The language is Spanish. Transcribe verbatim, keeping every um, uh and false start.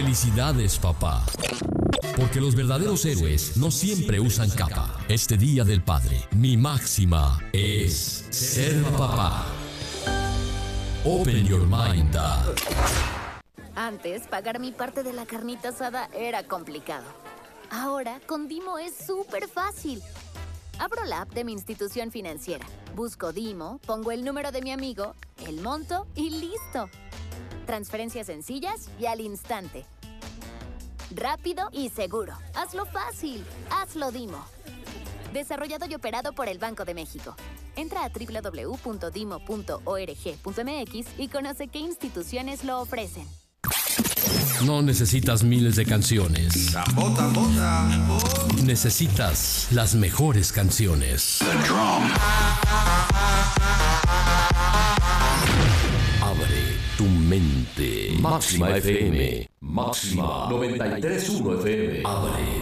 Felicidades, papá. Porque los verdaderos héroes no siempre usan capa. Este Día del Padre, mi máxima es ser papá. Open your mind, Dad. Antes, pagar mi parte de la carnita asada era complicado. Ahora, con Dimo es súper fácil. Abro la app de mi institución financiera, busco Dimo, pongo el número de mi amigo, el monto y listo. Transferencias sencillas y al instante. Rápido y seguro. Hazlo fácil. Hazlo Dimo. Desarrollado y operado por el Banco de México. Entra a doble u doble u doble u punto dimo punto org punto m x y conoce qué instituciones lo ofrecen. No necesitas miles de canciones. Bota, bota. Necesitas las mejores canciones. Abre tu mente. Máxima F M. Máxima noventa y tres punto uno F M. Abre